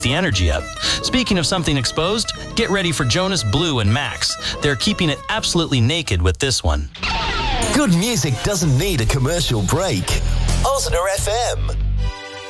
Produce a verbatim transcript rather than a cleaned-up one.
the energy up. Speaking of something exposed, get ready for Jonas Blue and Max. They're keeping it absolutely naked with this one. Good music doesn't need a commercial break. Osner F M.